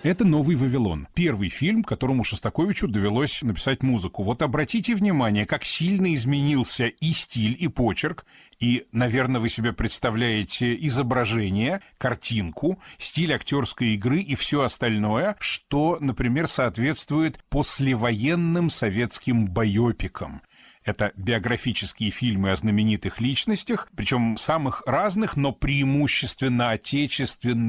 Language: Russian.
Это «Новый Вавилон». Первый фильм, которому Шостаковичу довелось написать музыку. Вот обратите внимание, как сильно изменился и стиль, и почерк, и, наверное, вы себе представляете изображение, картинку, стиль актерской игры и все остальное, что, например, соответствует послевоенным советским байопикам. Это биографические фильмы о знаменитых личностях, причем самых разных, но преимущественно отечественных,